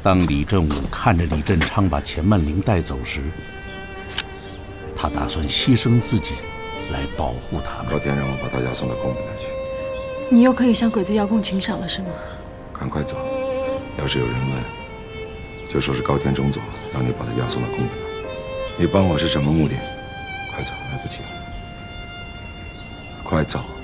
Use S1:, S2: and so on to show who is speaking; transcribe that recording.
S1: 当李振武看着李振昌把钱曼玲带走时，他打算牺牲自己来保护他们。
S2: 高天让我把他押送到宫本那去。
S3: 你又可以向鬼子邀功请赏了，是吗？
S2: 赶快走，要是有人问，就说是高天中佐让你把他押送到宫本那。你帮我是什么目的？快走，来不及了。快走。